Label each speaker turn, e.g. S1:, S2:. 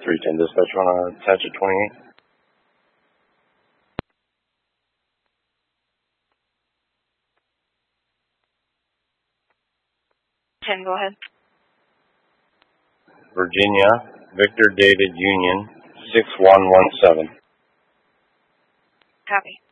S1: 310 dispatch, want to attach a 28?
S2: 10, go ahead.
S1: Virginia, Victor David Union, 6117.
S2: Copy.